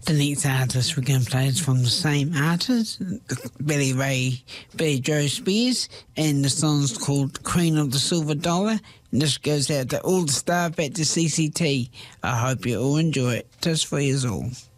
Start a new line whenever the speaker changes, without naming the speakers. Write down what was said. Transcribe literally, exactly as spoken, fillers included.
The next artist we're going to play is from the same artist, Billy Ray, Billy Joe Spears, and the song's called Queen of the Silver Dollar. And this goes out to all the staff at the C C T. I hope you all enjoy it. Just for you all.